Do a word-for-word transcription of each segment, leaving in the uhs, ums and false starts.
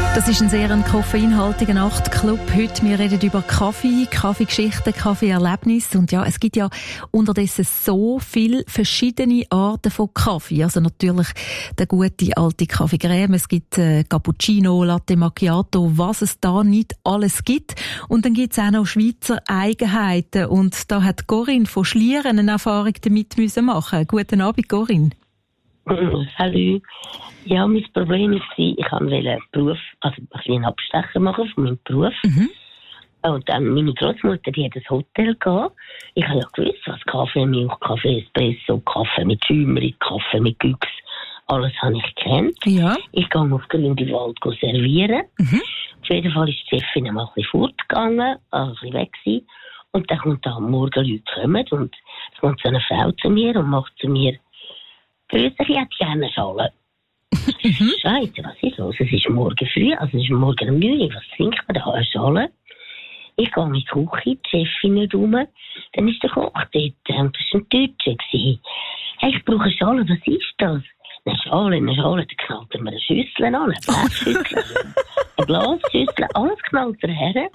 Das ist ein sehr ein koffeinhaltiger Nachtclub. Heute wir reden über Kaffee, Kaffeegeschichten, Kaffeeerlebnisse. Und ja, es gibt ja unterdessen so viele verschiedene Arten von Kaffee. Also natürlich der gute alte Kaffeecreme. Es gibt äh, Cappuccino, Latte Macchiato, was es da nicht alles gibt. Und dann gibt es auch noch Schweizer Eigenheiten. Und da hat Corinne von Schlieren eine Erfahrung damit müssen machen. Guten Abend, Corinne. Hallo. Ja, mein Problem war, ich wollte einen Beruf, also ein einen Abstecher machen von meinem Beruf. Mhm. Und dann meine Großmutter, die hat ein Hotel gehabt. Ich habe ja gewusst, was Kaffee, Milch, Kaffee, Espresso, Kaffee mit Schäumerin, Kaffee mit Güchs, alles habe ich gekannt. Ja. Ich gehe auf Grindelwald servieren. Mhm. Auf jeden Fall ist die Chefin mal ein bisschen fortgegangen, also ein bisschen weg gewesen. Und dann kommt da am Morgen Leute kommen und es kommt so eine Frau zu mir und macht zu mir: Grüß dich, ich hätte gerne eine Schale. Mhm. Scheiße, was ist los? Es ist morgen früh, also es ist morgen um neun Uhr. Was trinkt man da? Eine Schale? Ich gehe in die Küche, die Chefin nicht rum. Dann ist der Koch dort und das war ein Deutscher. Hey, ich brauche eine Schale, was ist das? Eine Schale, eine Schale, dann knallt er mir eine Schüssel an, eine Blechschüssel, eine Glasschüssel, alles knallt er her.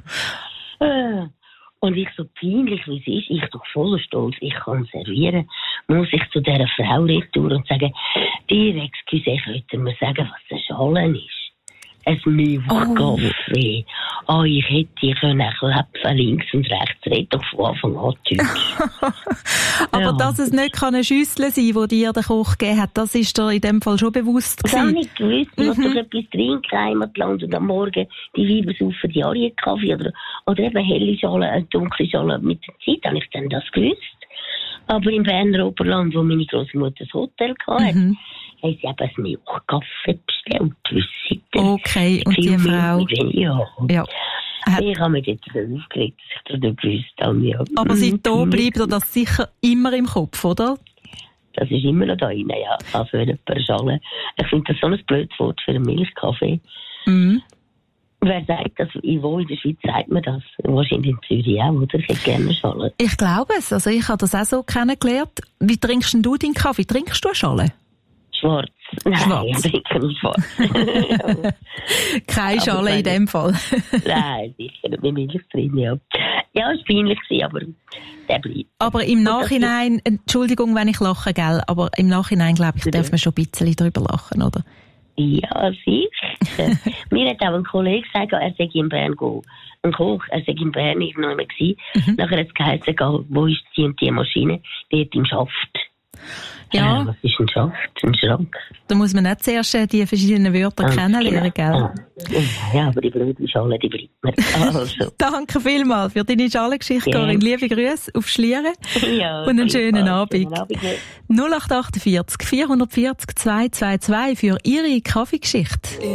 Äh. Und ich so peinlich, wie es ist, ich doch voller Stolz, ich kann servieren, muss ich zu dieser Frau retour und sagen: Dir, excuse, könnt ihr mir sagen, was eine Schale ist? Ein Milchkaffee. Oh. oh, ich hätte können ein Kläpfen links und rechts reden, doch von Anfang an Deutsch. Aber ja. Dass es nicht eine Schüssel sein kann, die dir der Koch gegeben hat, das ist dir in dem Fall schon bewusst gewesen? Ich habe nicht gewusst, ich wollte doch etwas trinken, Heimatland, und am Morgen die Weiber saufen die alle Kaffee oder, oder eben helle Schale, eine dunkle Schale. Mit der Zeit habe ich dann das gewusst. Aber im Berner Oberland, wo meine Großmutter das Hotel hatte, mhm. haben sie eben einen Milchkaffee bestellt. Okay, und die Frau? Ja. ja. Ich habe mich jetzt aufgeregt, dass ich das nicht gewusst habe. Ja. Aber seitdem bleibt dir das sicher immer im Kopf, oder? Das ist immer noch da rein, ja. Also wenn jemand Schale. Ich finde das so ein blödes Wort für einen Milchkaffee. Mhm. Wer sagt das? Wo in der Schweiz sagt man das? Wahrscheinlich in Zürich auch, oder? Ich hätte gerne Schale. Ich glaube es. Also ich habe das auch so kennengelernt. Wie trinkst denn du deinen Kaffee? Trinkst du eine Schale? Schwarz. Nein, schwarz. ich trinke nicht schwarz. Keine Schale aber in dem Fall. Nein, sicher nicht mit Milch drin, ja. Ja, es war peinlich, aber der bleibt. Aber im Nachhinein, Entschuldigung, wenn ich lache, gell, aber im Nachhinein, glaube ich, darf man schon ein bisschen drüber lachen, oder? Ja, sicher. Mir hat auch ein Kollege gesagt, er sei in Bern gehen. Ein Koch, er sei in Bern irgendwo mehr gewesen. Mhm. Nachher hat es geheißen, wo ist die und die Maschine? Die hat im Schaft. Ja. Äh, was ist ein Schaft? Ein Schrank? Da muss man nicht zuerst die verschiedenen Wörter ah, kennenlernen, genau. gell? Ja, aber die blöde Schale, die bleibt mir. Also. Danke vielmals für deine Schalengeschichte, yeah. Corinne. Liebe Grüße auf Schlieren. Ja, und einen schönen Abend. Abend. null acht acht vier vier vier zehn zwei zwei zwei für Ihre Kaffeegeschichte.